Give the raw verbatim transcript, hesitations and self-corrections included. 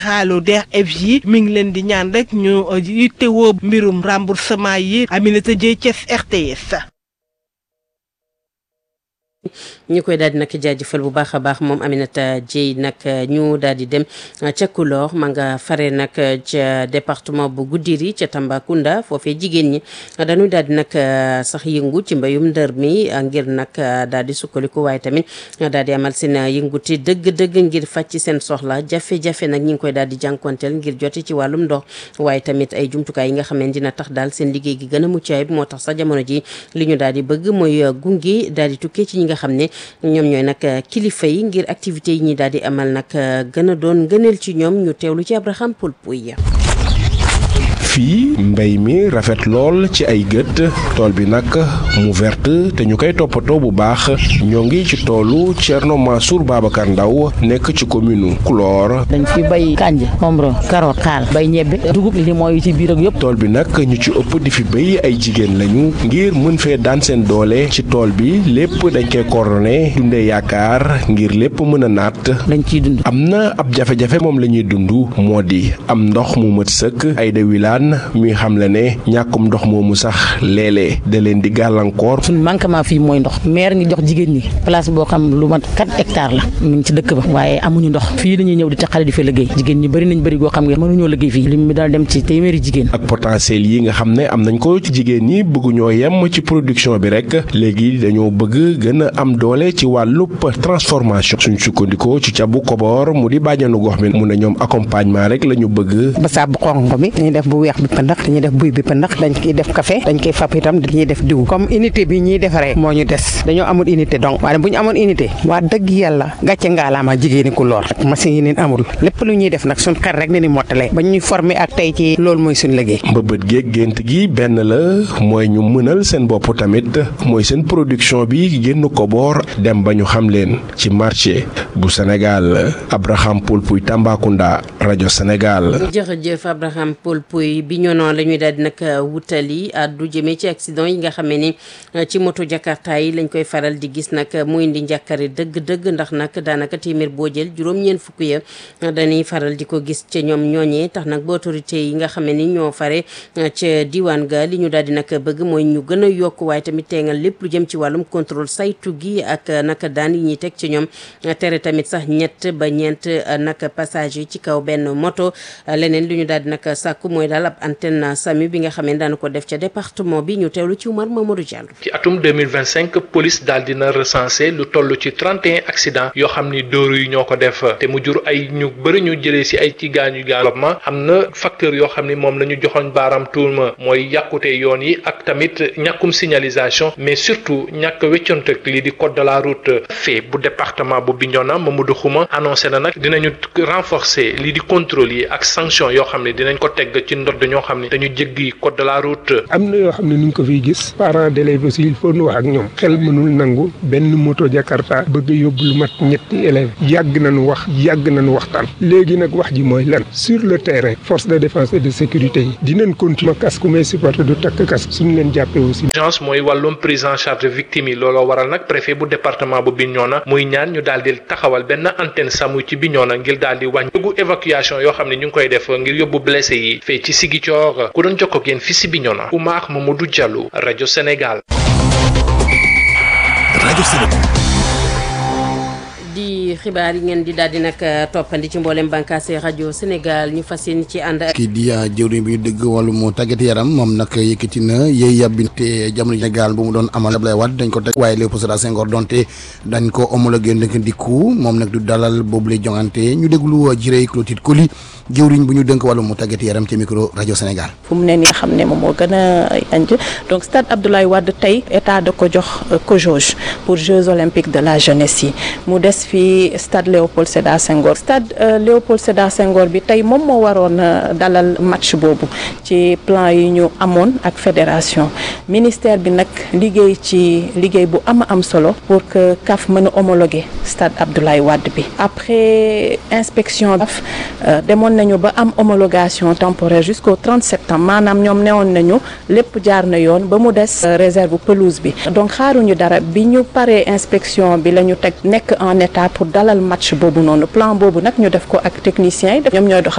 xaalu D R F yi mi ngi leen di ñaan rek ñu yittewoo mbirum remboursement yi Aminata Dieye Thiès R T S. ñu koy daal di nag jaajëfal bu baax a baax moom Aminata Dieye nag ñu daal di dem ca Kulor ma nga fare nag ca département bu Goudiri ca Tambacounda foofee jigéen ñi dañuy daal di nag sax yëngu ci mbayum ndër mi ngir nag daal di sukkandiku waaye tamit daal di amal seen yënguti dëgg-dëgg ngir fàcc seen soxla jafe-jafe nag ñi ngi koy daal di jànkonteel ngir jote ci wàllum ndox waaye tamit ay jumtukaay yi nga xam ne dina tax daal seen liggéey gi gën a mucc ayib moo tax sax jamono ji li ñu daal di bëgg mooy gunge daal di tukkee ci ñi nga xam ne ñoom ñooy nag kilifa yi ngir activité yi ñi daal di amal nag gën a doon gënal ci ñoom ñu teewlu ci Abraham Poulpouy. fii mbay mi rafet lool ci ay gët tool bi nag mu verte te ñu koy toppatoo bu baax ñoo ngi ci toolu Thierno Mansour Babacar Ndaw nekk ci commune Kulor. dañ fi bay kànja omro carotte xaal bay ñebbe dugub li mooy ci biir ak yëpp. tool bi nag ñu ci ëpp di fi béy ay jigéen lañu ngir mën fee daan seen doole ci tool bi lépp dañ koy coordonné dundee yaakaar ngir lépp mën a naat. dañ ciy dund. am na ab jafe-jafe moom la ñuy dund moo di am ndox mu mët sëkk ay de wilaan muy xam la ne ñàkkum ndox moomu sax léeg-léeg da leen di gàllankoor. suñu manquement fii mooy ndox maire ngi jox jigéen ñi place boo xam lu mat quatre hectares la mu ngi ci dëkk ba waaye amuñu ndox fii dañuy ñëw di teqale di fa liggéey jigéen ñi bëri nañ bëri goo xam nga mënuñoo liggéey fii lim mi daal dem ci téeméeri jigéen. ak potentiel yi nga xam ne am nañ ko ci jigéen ñi bëgguñoo yem ci production bi rek léegi dañoo bëgg gën a am doole ci wàllub transformation suñ sukkandikoo ci cabu koboor mu di bàjjanu gox mi mu ne ñoom accompagnement rek la ñu bëgg. ba saabu xonq bi dañuy def bu weex bi pëndax dañuy def buy bi pëndax dañ koy def café dañ koy fab itam dañuy def diw comme unité bi ñuy defaree moo ñu des dañoo amul unité donc waaye bu ñu amoon unité waa dëgg yàlla gàcce ngaalaama jigéeni Kulor ak machine yi neen amul lépp lu ñuy def nag suñ xel rek ne ni mottalee ba ñuy formé ak tey ci loolu mooy suñ liggéey. mbëbët géeg gént gi benn la mooy ñu mënal seen bopp tamit mooy seen production bi génn ko boor dem ba ñu xam leen ci marché bu Sénégal. Abraham Poulpouy Tambacounda rajo Sénégal. jërëjëf Abraham Poulpouy bi ñoo noonu la ñuy daal di nag wutali addu jëmee ci accident yi nga xamee ni ci moto Jakarta yi lañ koy faral di gis nag mu indi njàkkare dëgg-dëgg ndax nag daanaka téeméer boo jël juróom-ñeent fukk ya dañuy faral di ko gis ca ñoom ñooñee tax nag ba autorité yi nga xamee ni ñoo fare ca diwaan ga li ñu daal di nag bëgg mooy ñu gën a yokk waaye tamit teengal lépp lu jëm ci wàllum contrôle saytu gi ak nag daan yi ñuy teg ci ñoom tere tamit sax ñett ba ñeent nag passager ci kaw benn moto leneen li ñu daal di nag sàkku mooy daal ab antenne SAMU bi nga xam ne daan ko def ca département bi ñu teewlu ci Oumar Mamadou Diallo. ci atum deux mille vingt-cinq police daal dina recensé lu toll ci trente et un accidents yoo xam ni dóoru yi ñoo ko def te mu jur ay ñu bëri ñu jëlee si ay ci gaañu gaalopement am na facteur yoo xam ni moom la ñu joxoon baaraam tuuma mooy yàqute yoon yi ak tamit ñàkkum signalisation mais surtout ñàkk weccanteeg lii di code de la route fait bu département bu Bignona Mamadou Xuma annoncé na nag dinañu renforcer lii di contrôle yi ak sanction yoo xam ne dinañ ko teg ci ndodd ñoo xam ne dañu jéggi code de la route. am na yoo xam ne ni ñu ko fiy gis parents d'élèves aussi il faut nu wax ak ñoom xel mënul nangu benn moto Jakarta bëgg a yóbbu lu mat ñetti élèves yàgg nañu wax yàgg nañu waxtaan léegi nag wax ji mooy lan sur le terrain force de défense et de sécurité yi dinañ continuer casque mais supporter du takk casque suñu leen jàppee aussi. urgence mooy wàllum prise en charge victime yi looloo waral nag préfet bu département bu Bignona muy ñaan ñu daal di taxawal benn antenne SAMU ci Bignona ngir daal di wàññi dugg évacuation yoo xam ne ñu ngi koy def ngir yóbbu blessé yi fee ci Ziguinchor ku doon jokkoo ak yéen fii si Bignona Oumar Mamadou Diallo rajo Sénégal. rajo Sénégal. di xibaar yi ngeen di daal di nag toppandi ci mboolem bànqaase rajo Sénégal ñu fas yéene ci ànd ak. kii di jëwriñ bi ñu dëgg wàllum tàggat yaram moom nag yëkkati na yéey yàbbinte jamono Sénégal bu mu doon amal Abdoulaye Wade dañ ko teg waaye Léopold Sédar Senghor donte dañ ko homologué ndëkk ndikku moom nag du dalal boobu lay jongante ñu déglu Jirey Clotilde Coly jëwriñ bu ñu dënk wàllum tàggat yaram ci micro rajo Sénégal. fu mu ne nii xam ne moom moo gën a anj donc stade Abdoulaye Wade tey état da ko jox COJOJ pour Jeux olympiques de la jeunesse yi mu des fi stade Léopold Sédar Senghor stade Léopold Sédar Senghor bi tey moom moo waroon dalal match boobu ci plan yi ñu amoon ak fédération ministère bi nag liggéey ci liggéey bu am am solo pour que C A F mën a homologuer stade Abdoulaye Wade bi après inspection C A F demoon nañu ba am homologation temporaire jusqu'au trente septembre maanaam ñoom newoon nañu lépp jaar na yoon ba mu des réserve pelouse bi donc xaaruñu dara bi ñu paree inspection bi la ñu teg nekk en état pour dalal match boobu noonu plan boobu nag ñu def ko ak techniciens yi ñoom ñooy doxal